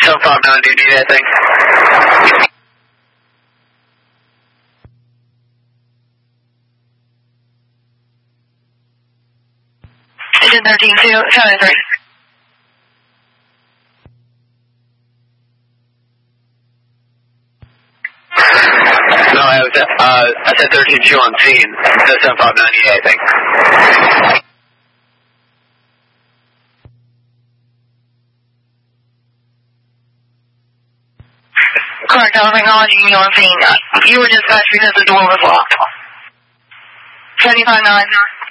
759, do you need anything? Engine 13-2, 7-3. No, I said 13-2 on scene. I said 759, do you need anything? Correct, I was acknowledging you on scene. You were dispatched because the door was locked. 75-9.